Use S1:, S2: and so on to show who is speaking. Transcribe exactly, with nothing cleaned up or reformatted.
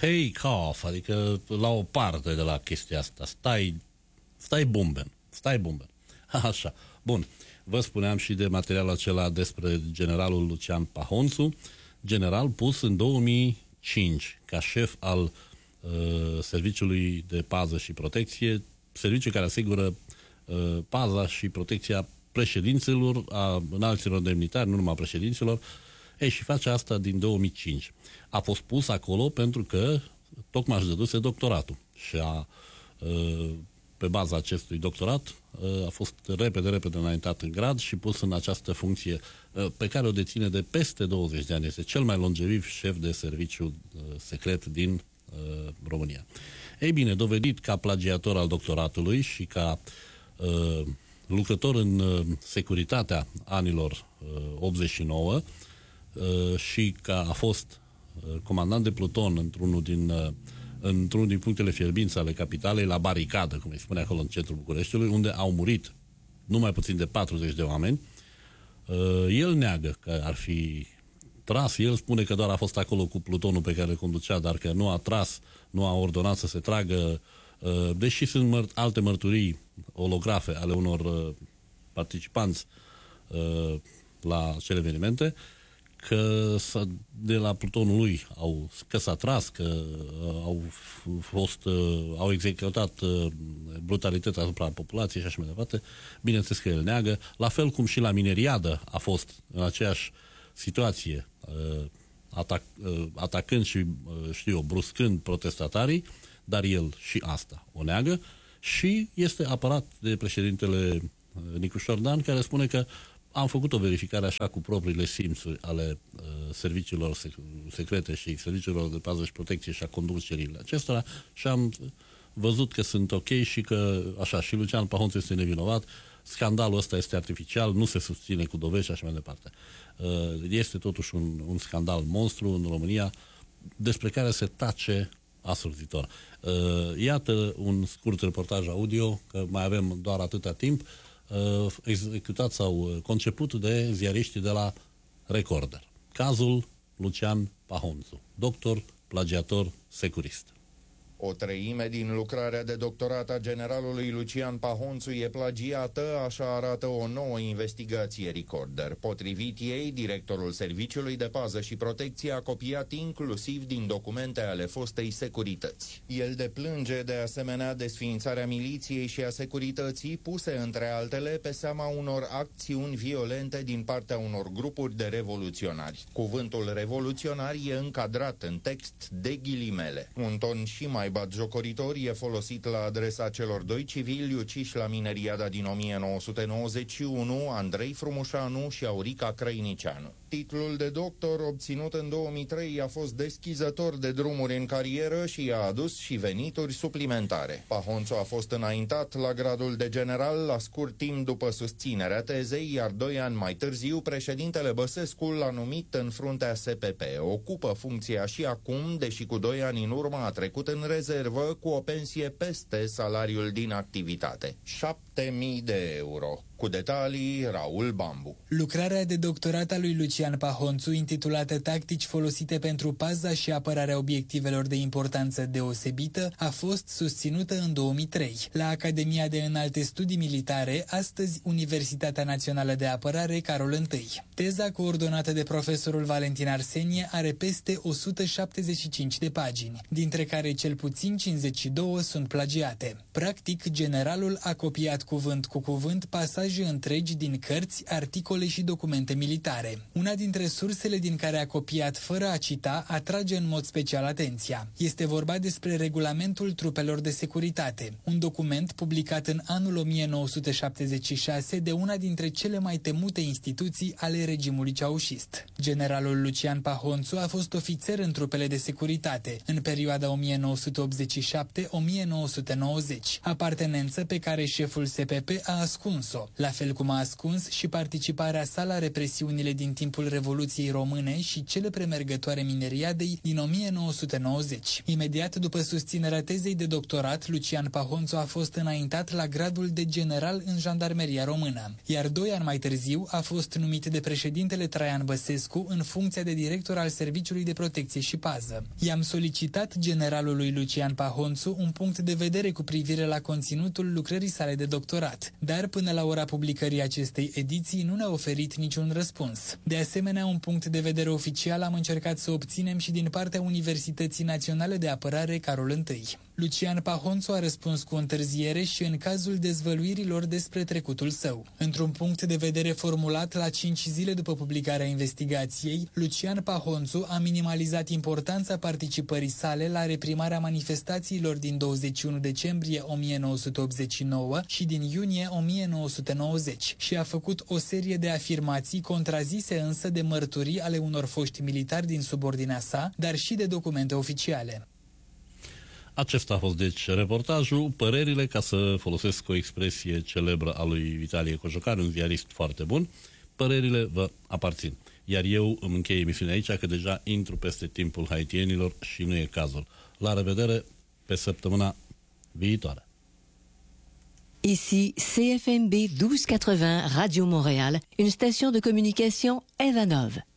S1: take off, adică la o parte de la chestia asta. Stai, stai bumben, stai bumben. Așa, bun. Vă spuneam și de materialul acela despre generalul Lucian Pahonțu, general pus în două mii cinci ca șef al uh, Serviciului de Pază și Protecție, serviciu care asigură uh, paza și protecția președinților, a înalților demnitari, nu numai președinților. Ei, și face asta din două mii cinci. A fost pus acolo pentru că tocmai își dăduse doctoratul și a, pe baza acestui doctorat a fost repede, repede înaintat în grad și pus în această funcție pe care o deține de peste douăzeci de ani. Este cel mai longeviv șef de serviciu secret din România. Ei bine, dovedit ca plagiator al doctoratului și ca lucrător în securitatea anilor optzeci și nouă, și că a fost comandant de pluton într-unul din, într-unul din punctele fierbinți ale capitalei, la baricadă, cum îi spune acolo în centrul Bucureștiului, unde au murit numai puțin de patruzeci de oameni. El neagă că ar fi tras, el spune că doar a fost acolo cu plutonul pe care îl conducea, dar că nu a tras, nu a ordonat să se tragă, deși sunt măr- alte mărturii olografe ale unor participanți la acele evenimente, că de la plutonul lui au, că s-a tras, că au fost, au executat brutalitatea asupra populației și așa mai departe. Bineînțeles că el neagă, la fel cum și la mineriadă a fost în aceeași situație, atac, atacând și, știu eu, bruscând protestatarii, dar el și asta o neagă și este apărat de președintele Nicu Șordan, care spune că am făcut o verificare așa cu propriile simțuri ale uh, serviciilor sec- secrete și serviciilor de pază și protecție și a conducerii acestora și am văzut că sunt ok și că, așa, și Lucian Pahonțu este nevinovat, scandalul ăsta este artificial, nu se susține cu dovezi și așa mai departe. Uh, este totuși un, un scandal monstru în România despre care se tace asurzitor. Uh, iată un scurt reportaj audio, că mai avem doar atâta timp, executat sau conceput de ziariștii de la Recorder. Cazul Lucian Pahonțu, doctor, plagiator, securist.
S2: O treime din lucrarea de doctorat a generalului Lucian Pahonțu e plagiată, așa arată o nouă investigație Recorder. Potrivit ei, directorul Serviciului de Pază și Protecție a copiat inclusiv din documente ale fostei securități. El deplânge de asemenea desființarea miliției și a securității, puse între altele pe seama unor acțiuni violente din partea unor grupuri de revoluționari. Cuvântul revoluționar e încadrat în text de ghilimele. Un ton și mai batjocoritor e folosit la adresa celor doi civili uciși la mineriada din o mie nouă sute nouăzeci și unu, Andrei Frumușanu și Aurica Crăinicianu. Titlul de doctor obținut în două mii trei a fost deschizător de drumuri în carieră și i-a adus și venituri suplimentare. Pahonțu a fost înaintat la gradul de general la scurt timp după susținerea tezei, iar doi ani mai târziu președintele Băsescu l-a numit în fruntea S P P. Ocupă funcția și acum, deși cu doi ani în urmă a trecut în rezervă cu o pensie peste salariul din activitate. șapte mii de euro. Cu detalii, Raul Bambu.
S3: Lucrarea de doctorat a lui Lucian Pahonțu, intitulată Tactici folosite pentru paza și apărarea obiectivelor de importanță deosebită, a fost susținută în două mii trei. La Academia de Înalte Studii Militare, astăzi Universitatea Națională de Apărare Carol I. Teza, coordonată de profesorul Valentin Arsenie, are peste o sută șaptezeci și cinci de pagini, dintre care cel puțin cincizeci și două sunt plagiate. Practic, generalul a copiat cuvânt cu cuvânt pasaje întregi din cărți, articole și documente militare. Una dintre sursele din care a copiat fără a cita atrage în mod special atenția. Este vorba despre Regulamentul Trupelor de Securitate, un document publicat în anul o mie nouă sute șaptezeci și șase de una dintre cele mai temute instituții ale regimului ceaușist. Generalul Lucian Pahonțu a fost ofițer în trupele de securitate în perioada o mie nouă sute optzeci și șapte - o mie nouă sute nouăzeci, apartenență pe care șeful S P P a ascuns-o. la fel cum a ascuns și participarea sa la represiunile din timpul Revoluției Române și cele premergătoare mineriadei din o mie nouă sute nouăzeci. Imediat după susținerea tezei de doctorat, Lucian Pahonțu a fost înaintat la gradul de general în Jandarmeria Română, iar doi ani mai târziu a fost numit de președintele Traian Băsescu în funcția de director al Serviciului de Protecție și Pază. I-am solicitat generalului Lucian Pahonțu un punct de vedere cu privire la conținutul lucrării sale de doctorat, dar până la ora publicării acestei ediții nu ne-a oferit niciun răspuns. De asemenea, un punct de vedere oficial am încercat să obținem și din partea Universității Naționale de Apărare Carol I. Lucian Pahonțu a răspuns cu întârziere și în cazul dezvăluirilor despre trecutul său. Într-un punct de vedere formulat la cinci zile după publicarea investigației, Lucian Pahonțu a minimalizat importanța participării sale la reprimarea manifestațiilor din douăzeci și unu decembrie o mie nouă sute optzeci și nouă și din iunie o mie nouă sute nouăzeci și a făcut o serie de afirmații contrazise însă de mărturii ale unor foști militari din subordinea sa, dar și de documente oficiale.
S1: Acesta a fost, deci, reportajul, părerile, ca să folosesc o expresie celebră a lui Vitalie Cojocar, un ziarist foarte bun, părerile vă aparțin. Iar eu îmi închei emisiunea aici, că deja intru peste timpul haitienilor și nu e cazul. La revedere pe săptămâna viitoare.
S4: Ici C F M B douze quatre-vingts Radio Montréal, une station de communication Evanov.